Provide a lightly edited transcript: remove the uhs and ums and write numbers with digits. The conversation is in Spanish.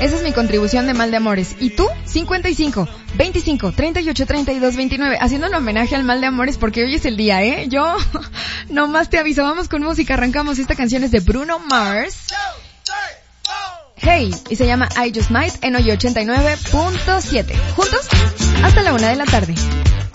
Esa es mi contribución de Mal de Amores. ¿Y tú? 55, 25, 38, 32, 29. Haciendo un homenaje al Mal de Amores porque hoy es el día, ¿eh? Yo nomás te aviso. Vamos con música. Arrancamos. Esta canción es de Bruno Mars. Hey, y se llama I Just Might en hoy 89.7. Juntos hasta la 1 de la tarde.